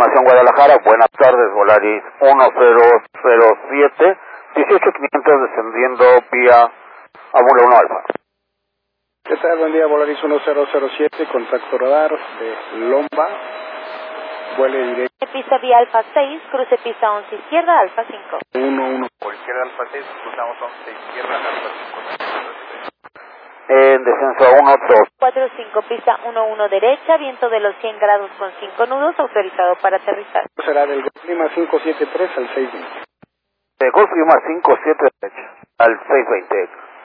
Estimación Guadalajara, buenas tardes, Volaris 1007, 18500 descendiendo vía Amula 1 Alfa. ¿Qué tal? Buen día, Volaris 1007, contacto radar de Lomba, vuele directo. Pista vía Alfa 6, cruce pista 11 izquierda, Alfa 5. 1-1. Por izquierda Alfa 6, cruzamos 11 izquierda, Alfa 5. En descenso a 1-2. 4-5, pista 1-1 derecha, viento de los 100 grados con 5 nudos, autorizado para aterrizar. Será del Clima 573 al 620. De Golf Lima 57 derecha, al 620.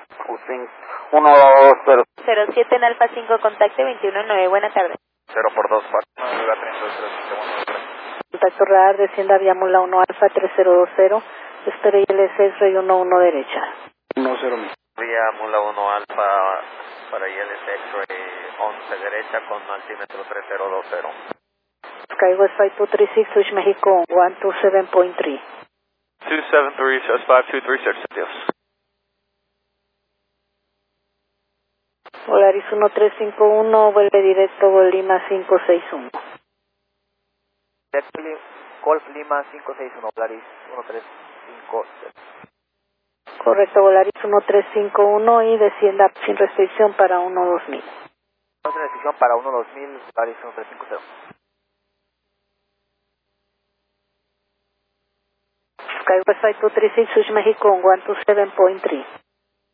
1-0. 07 en Alfa 5, contacte 219, buena tarde. 0 por 2, 4, 9, 32, Contacto radar, descienda vía Mula 1 Alfa 3020, espere IL6, rey 11 derecha. 1-0. Vía Mula 1 Alfa para ILS X-Ray 11 derecha con altímetro 3020. Skywest 5236, Switch México 127.3. 273, shows 5236, adiós. Volaris 1351, vuelve directo Golf Lima 561. Golf Lima 561, Volaris 1350. Correcto, Volaris 1351 y descienda sin restricción para 12000. No se restricción para 12000, Volaris 1350. Skywest 5236, Switch México 127.3.